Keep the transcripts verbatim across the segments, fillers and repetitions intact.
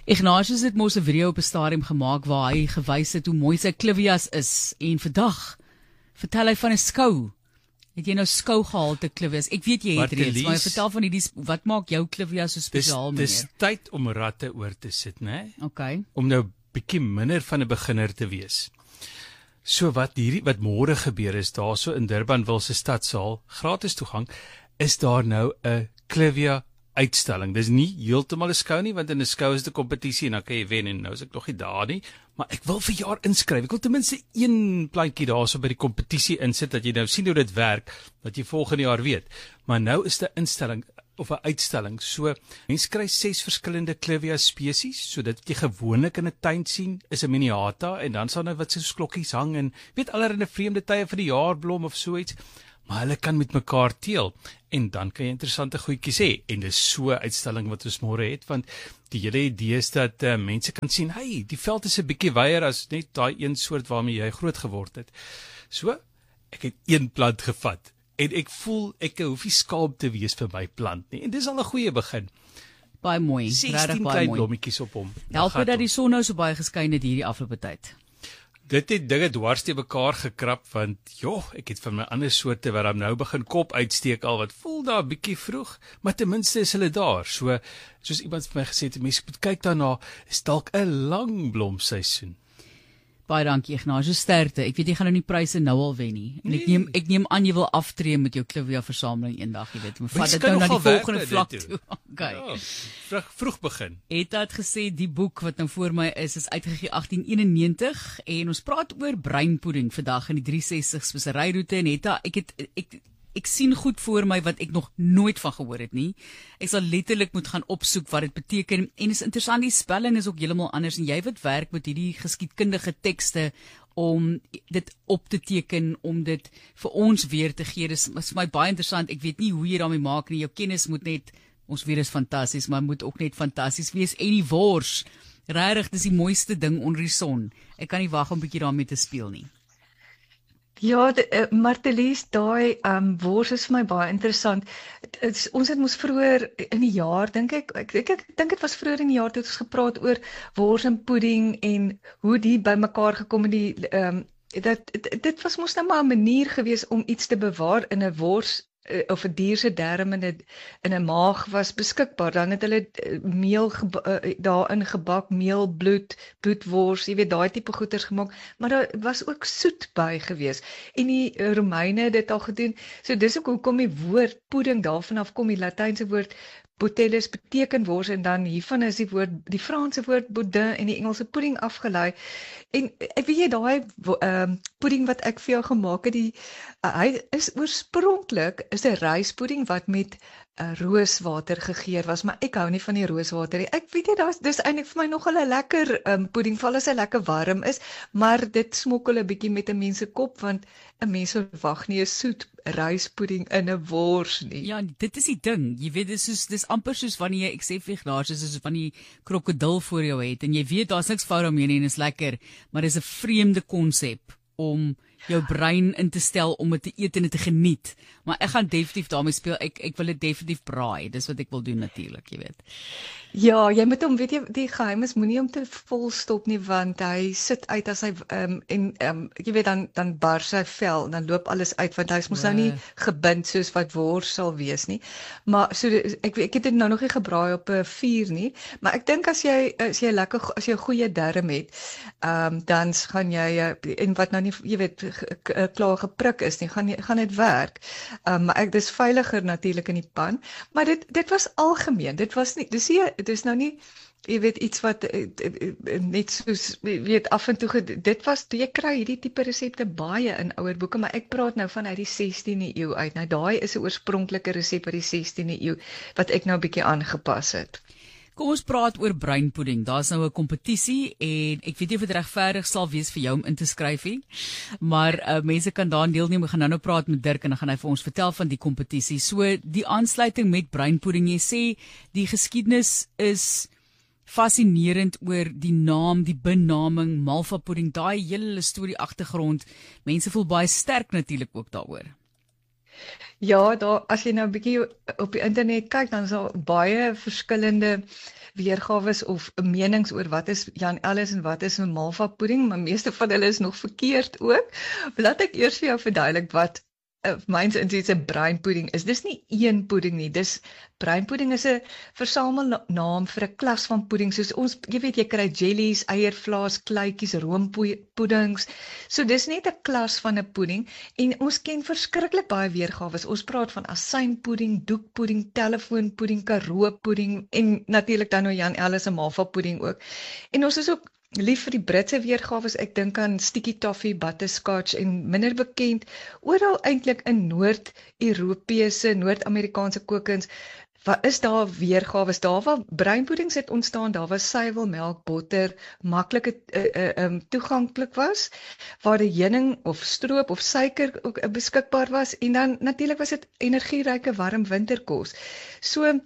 Ignatius het mos 'n video op 'n stadium gemaak waar hy gewys het hoe mooi sy klivias is en vandag vertel hy van 'n skou. Het jy nou skou gehaal te klivias? Ek weet jy het reeds, maar vertel van hierdie, wat maak jou klivias so spesiaal, meneer? Dis tyd om ratte oor te sit, né? Okay. Om nou bietjie minder van 'n beginner te wees. So wat hierdie wat môre gebeur is, daarso in Durbanville se stadsaal, gratis toegang, is daar nou 'n klivia uitstalling. Dis nie heeltemal 'n skou nie, want in 'n skou is dit 'n kompetisie en dan kan jy wen en nou is ek nog nie daar nie, maar ek wil vir jaar inskryf. Ek wil ten minste een plantjie daarso by die kompetisie insit dat jy nou sien hoe dit werk, dat jy volgende jaar weet. Maar nou is 'n instelling of 'n uitstalling. So mense kry ses verskillende klivia spesies, so dit wat jy gewoonlik in 'n tuin sien is 'n miniata en dan sal nou wat soos klokkies hang en weet allerlei vreemde tye vir die jaar blom of so iets. Maar hulle kan met mekaar teel en dan kan jy interessante goedjies hê. En dis so 'n uitstalling wat ons môre het, want die hele idee is dat uh, mense kan sien, hey, die veld is 'n bietjie wyer as net daai een soort waarmee jy groot geword het. So, ek het een plant gevat en ek voel ek hoef nie skaam te wees vir my plant nie. En dis al 'n goeie begin. Baie mooi, sestien klein blommetjies op hom. Help dit dat die son nou so baie geskyn het hierdie afgelope tyd. Dit het dinge dwars te mekaar gekrap, want joh, ek het van my ander soorte wat dan nou begin kop uitsteek al, wat voel daar 'n bietjie vroeg, maar ten minste is hulle daar. So, soos iemand vir my gesê het, mense moet kyk daarna, is dalk 'n lang blomseisoen. Baie dankie, Ignatius, sterkte. Ek weet jy gaan nou nie pryse nou al wen nie. En ek neem ek neem aan jy wil aftree met jou klivia versameling eendag, jy weet. Maar vat dit nou na die volgende vlak toe. Okay. Ja, vroeg, vroeg begin. Het het gesê die boek wat nou voor my is is uitgegee agtien eenennegentig en ons praat oor breinpudding vandag in die drie sestig speseryroete en het ek het ek Ek sien goed voor my wat ek nog nooit van gehoor het nie. Ek sal letterlik moet gaan opsoek wat dit beteken en is interessant, die spelling is ook heeltemal anders en jy wat werk met hierdie geskiedkundige tekste om dit op te teken, om dit vir ons weer te gee. Dis is vir my baie interessant. Ek weet nie hoe jy daarmee maak nie. Jou kennis moet net, ons weer is fantasties, maar moet ook net fantasties wees en die wors. Regtig, dis die mooiste ding onder die son. Ek kan nie wag om 'n bietjie daarmee te speel nie. Ja, uh, Martelies, daai um, wors is vir my baie interessant. Het, ons het moes vroeër in die jaar, dink ek, ek, ek, ek dink dit was vroeër in die jaar toe ons gepraat oor wors en pudding en hoe die bymekaar gekom het. Die, um, dat, dit, dit was mos nou maar 'n manier gewees om iets te bewaar in 'n wors, of 'n dier se darm in 'n in 'n maag was beskikbaar. Dan het hulle meel geba, uh, daarin gebak, meel, bloed, bloedwors, jy weet daai tipe goeders gemaak, maar daar was ook soet by gewees. En die Romeine het dit al gedoen. So dis ook hoekom die woord pudding daarvan af kom, die Latynse woord Botellus beteken wors en dan hiervan is die woord, die Franse woord boudin en die Engelse pudding afgelei. En ek weet jy daai um, pudding wat ek vir jou gemaak het, die uh, hy is oorspronklik is 'n ryspudding wat met uh, rooswater gegeur was, maar ek hou nie van die rooswater nie. Ek weet jy dis dis eintlik vir my nogal 'n lekker um, pudding, val as hy lekker warm is, maar dit smokkel 'n bietjie met 'n mens se kop want 'n mens verwag nie 'n soet ryspudding in 'n wors nie. Ja, dit is die ding. Jy weet dis soos dis amper soos wanneer jy, ek sê vir Ignatius, soos van die krokodil voor jou het en jy weet daar's niks fout daarmee nie en is lekker, maar dis 'n vreemde konsep om jou brein in te stel om dit te eet en dit te geniet. Maar ek gaan definitief daarmee speel. Ek ek wil dit definitief braai. Dis wat ek wil doen natuurlik, jy weet. Ja, jy moet hom, weet jy, die geheim is moenie hom te vol stop nie want hy sit uit as hy um, en um, jy weet dan dan bars sy vel, dan loop alles uit want hy's mos nou nie gebind soos wat wors sal wees nie. Maar so ek ek het dit nou nog nie gebraai op 'n vuur nie, maar ek dink as jy as jy lekker as jy 'n goeie darm het, um, dan gaan jy en wat nou nie jy weet klaar geprik is nie, gaan gaan dit werk. Um, maar ek dis veiliger natuurlik in die pan, maar dit dit was algemeen. Dit was nie dis nie dis nou nie jy weet iets wat net soos jy weet af en toe dit was jy kry hierdie tipe resepte baie in ouer boeke, maar ek praat nou van uit die sestiende eeu uit. Nou daai is 'n oorspronklike resep uit die sestiende eeu wat ek nou 'n bietjie aangepas het. Kom ons praat oor breinpudding. Daar's nou 'n kompetisie en ek weet nie of dit regverdig sal wees vir jou om in te skryf nie. Maar uh, mense kan daarin deelneem. Ek gaan nou nou praat met Dirk en dan gaan hy vir ons vertel van die kompetisie. So die aansluiting met breinpudding. Jy sê die geskiedenis is fascinerend oor die naam, die benaming, Malva pudding, daai hele storie agtergrond. Mense voel baie sterk natuurlik ook daaroor. Ja, daar as jy nou 'n bietjie op die internet kyk, dan is daar baie verskillende weergawe of menings oor wat is Jan Ellis en wat is 'n Malva pudding, maar meeste van hulle is nog verkeerd ook. Laat ek eers vir jou verduidelik wat uh, myns insiens 'n breinpudding is. Dis nie een pudding nie. Dis breinpudding is 'n versamelnaam vir 'n klas van pudding. Soos ons, jy weet, jy kry jellies, eiervlaas, kleitjies, roompuddings. So dis net 'n klas van 'n pudding en ons ken verskriklik baie weergawe. Ons praat van asynpudding, doekpudding, telefoonpudding, karoo pudding en natuurlik dan nou Jan Ellis se Malva pudding ook. En ons is ook lief vir die Britse weergawe. Ek dink aan sticky toffee, butterscotch en minder bekend oral eintlik in Noord-Europese, Noord-Amerikaanse kokens. Wat is daar weergawe? Daar waar breinpuddings het ontstaan, daar was suiwelmelk, botter, maklik uh, uh, um, toeganklik was, waar die heuning of stroop of suiker ook uh, beskikbaar was en dan natuurlik was dit energieryke warm winterkos. So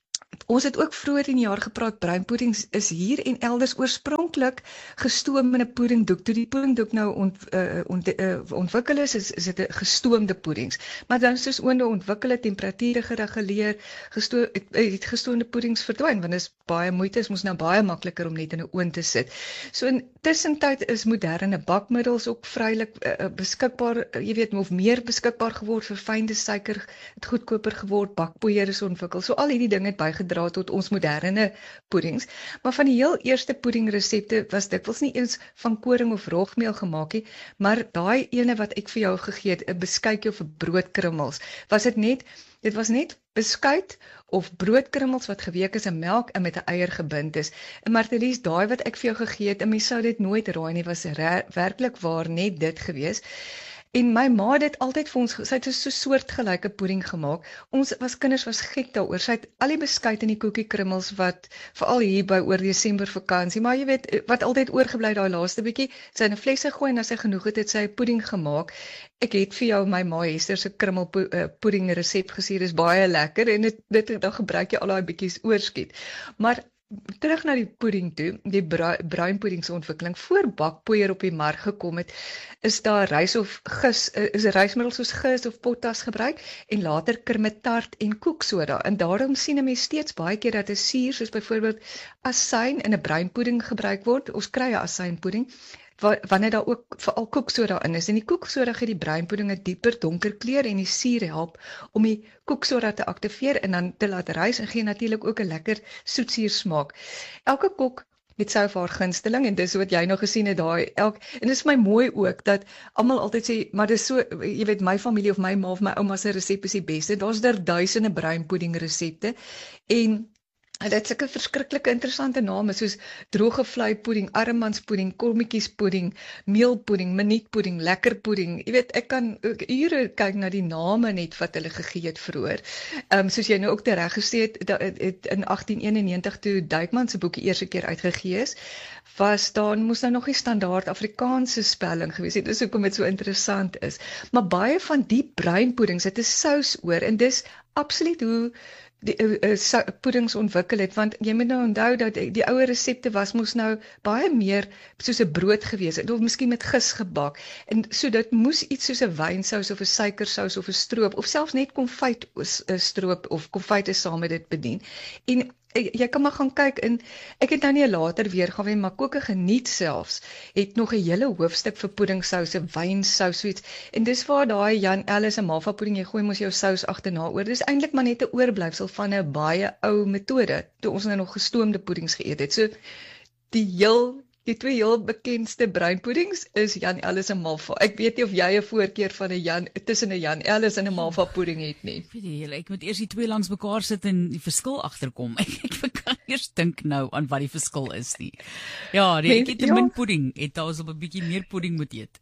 ons het ook vroeër in die jaar gepraat, breinpuddings is hier en elders oorspronklik gestoom in 'n puddingdoek. Toe die puddingdoek nou ont, uh, ont, uh, ontwikkel is, is, is dit 'n gestoomde puddings. Maar dan soos oonde ontwikkel het, temperature gereguleer, gesto het, het gestoomde puddings verdwyn, want dit is baie moeite, is mos nou baie makliker om net in 'n oond te sit. So in tussentyd is moderne bakmiddels ook vrylik uh, beskikbaar, uh, jy weet, of meer beskikbaar geword, verfynde suiker het goedkoper geword, bakpoeier is ontwikkel. So al hierdie dinge het bygedra tot ons moderne puddings, maar van die heel eerste puddingresepte was dikwels nie eens van koring of rogmeel gemaak nie, maar daai ene wat ek vir jou gegee het, 'n beskuitjie of 'n broodkrummels, was dit net, dit was net beskuit of broodkrummels wat geweek is in melk en met 'n eier gebind is. En Martelies, daai wat ek vir jou gegee het, en mens sou dit nooit raai nie, was werklik waar net dit gewees. En my ma het dit altyd vir ons, sy het so 'n soortgelyke pudding gemaak. Ons was kinders was gek daaroor. Sy het al die beskuit en die koekiekrummels wat veral hier by oor Desember vakansie, maar jy weet wat altyd oorgebly daai laaste bietjie, sy in 'n fles gegooi en as sy genoeg het, het sy 'n pudding gemaak. Ek het vir jou my ma Hester se krummel pudding resep gestuur. Dis baie lekker en dit dit dan gebruik jy al daai bietjies oorskiet. Maar terug na die pudding toe, die bruinpuddingsontwikkeling, voor bakpoeier op die mark gekom het, is daar rys of gis, is 'n rysmiddel soos gis of potas gebruik en later kermetart en koeksoda. En daarom sien 'n mens steeds baie keer dat 'n suur soos byvoorbeeld asyn in 'n bruinpudding gebruik word. Ons kry 'n asynpudding wanneer daar ook veral koeksoda in is. En die koeksoda gee die bruinpudding 'n dieper donker kleur en die suur help om die koeksoda te aktiveer en dan te laat rys en gee natuurlik ook 'n lekker soetsuur smaak. Elke kok het sou vir haar gunsteling en dis wat jy nou gesien het daai elk en dit is my mooi ook dat almal altyd sê maar dis so, jy weet, my familie of my ma of my ouma se resep is die beste. Daar's daar duisende bruinpudding resepte en dit het sulke verskriklike interessante name soos droge vlei pudding, armmanspudding, kommetjies pudding, meelpudding, minuutpudding, lekker pudding. Jy weet, ek kan ure kyk na die name net wat hulle gegee het vroeër. Ehm um, soos jy nou ook tereg gesê het, dat het in agtien eenennegentig toe Duykman se boek die eerste keer uitgegee is, was daar moes nou nog die standaard Afrikaanse spelling gewees het. Dis hoekom dit so interessant is. Maar baie van die bruinpuddings het 'n sous oor en dis absoluut hoe die uh, uh, puddings ontwikkel het, want jy moet nou onthou dat die, die ouer resepte was moes nou baie meer soos 'n brood gewees het, of miskien met gis gebak, en so dit moes iets soos 'n wynsous of 'n suikersous of 'n stroop, of selfs net konfyt stroop of konfyte saam met dit bedien, en jy kan maar gaan kyk, en ek het nou nie later weergawe, maar Koke Geniet selfs, het nog 'n hele hoofstuk vir puddingsouse, wynsous, soets, en dis waar daai Jan Ellis en Malva pudding, jy gooi mos jou sous agterna oor, dis eintlik maar net 'n oorblyfsel van 'n baie ou metode, toe ons nou nog gestoomde puddings geëet het, so die heel Die twee heel bekendste bruinpuddings is Jan Ellis en Malva. Ek weet nie of jy 'n voorkeur van 'n Jan tussen 'n Jan Ellis en 'n Malva pudding het nie. Ek moet eers die twee langs mekaar sit en die verskil agterkom. Ek, ek kan eers dink nou aan wat die verskil is nie. Ja, die ek het 'n ja. min pudding, het ons op 'n bietjie meer pudding moet eet.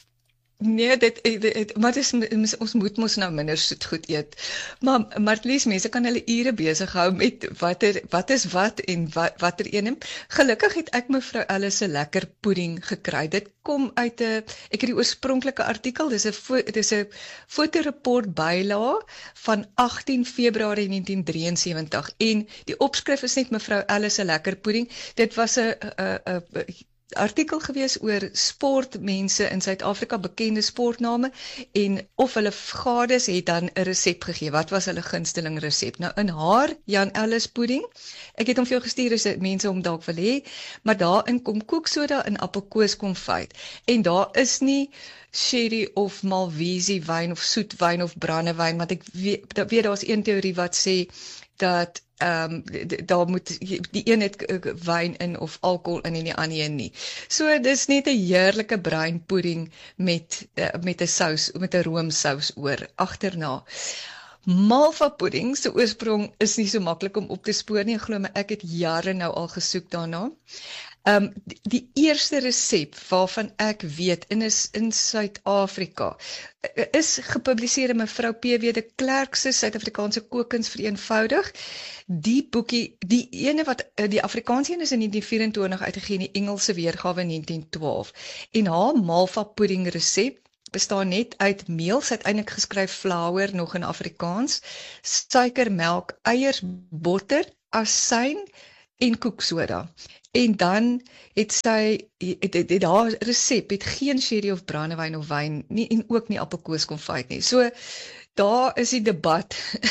Nee, dit, dit, dit maar dis, ons moet mos nou minder soet goed eet. Maar Martelies, mense kan hulle ure besig hou met watter wat is wat en wat watter een. Gelukkig het ek mevrou Ellis se lekker pudding gekry. Dit kom uit 'n ek het die oorspronklike artikel, dis 'n dis 'n fotoreport bylaag van agtien Februarie negentien drieënsewentig en die opskrif is net mevrou Ellis se lekker pudding. Dit was 'n 'n artikel gewees oor sportmense in Suid-Afrika, bekende sportname, en of hulle gades het dan 'n resep gegee. Wat was hulle gunsteling resep? Nou in haar Jan Ellis pudding, ek het hom vir jou gestuur as mense hom dalk wil hê, maar daarin kom koeksoda en appelkoeskonfyt. En daar is nie sherry of Malvisi wyn of soet wyn of brandewyn, want ek weet, weet daar's een teorie wat sê dat ehm um, daar moet die een het wyn in of alkohol in en die ander een nie. So dis net 'n heerlike breinpudding met uh, met 'n sous, met 'n roomsous oor agterna. Malva pudding se oorsprong is nie so maklik om op te spoor nie. Glo my, ek het jare nou al gesoek daarna. Um, die, die eerste resep waarvan ek weet in is in Suid-Afrika is gepubliseer in mevrou P W de Klerk se Suid-Afrikaanse kookkuns vereenvoudig. Die boekie, die ene wat die Afrikaanse een is in negentien vyf en twintig uitgegee, die Engelse weergawe in negentien twaalf. En haar Malva pudding resep bestaan net uit meel, sy het eintlik geskryf flour nog in Afrikaans, suiker, melk, eiers, botter, asyn en koeksoda. En dan het sy, het, het, het haar resep, het geen sherry of brandewyn of wyn, nie, en ook nie appelkoeskonfyt nie. So, daar is die debat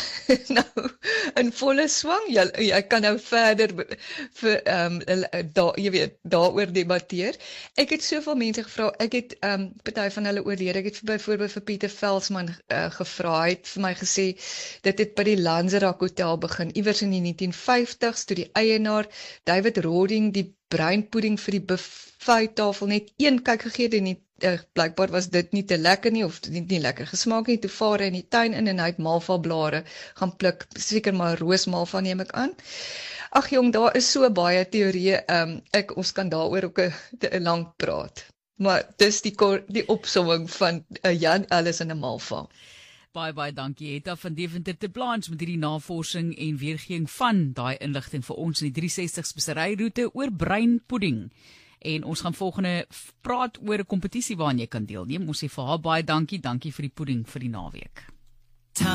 nou in volle swang. Jy, jy kan nou verder vir, um, da, jy weet, daaroor debatteer. Ek het soveel mense gevra, ek het um, party van hulle oorlede, ek het byvoorbeeld vir Pieter Velsman uh, gevra, hy het vir my gesê, dit het by die Lanzerak Hotel begin, iewers in die negentien vyftigs, toe die eienaar, David Roding, die breinpudding vir die buffettafel net een kyk gegee en nie, uh, blykbaar was dit nie te lekker nie of nie, nie lekker gesmaak nie, toe vaar hy in die tuin in en hy het malva blare gaan pluk, seker maar roosmalva neem ek aan. Ag jong, daar is so baie teorieë, um, ek ons kan daaroor ook 'n lang praat. Maar dis die die opsomming van uh, Jan Ellis en 'n malva. Baie baie dankie Hetta van Deventer te Blanche met hierdie navorsing en weergewing van daai inligting vir ons in die drie sestig speseryroete oor breinpudding. En ons gaan volgende praat oor 'n kompetisie waaraan jy kan deelneem. Ons sê vir haar baie dankie, dankie vir die pudding vir die naweek.